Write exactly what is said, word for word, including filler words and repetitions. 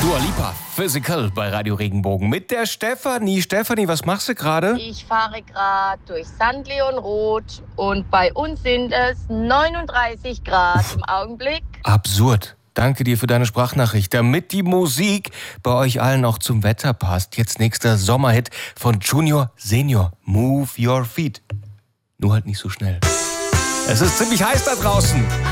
Dua Lipa, Physical bei Radio Regenbogen mit der Stefanie. Stefanie, was machst du gerade? Ich fahre gerade durch Sankt Leon Roth und bei uns sind es neununddreißig Grad im Augenblick. Absurd. Danke dir für deine Sprachnachricht. Damit die Musik bei euch allen auch zum Wetter passt, jetzt nächster Sommerhit von Junior Senior. Move Your Feet. Nur halt nicht so schnell. Es ist ziemlich heiß da draußen.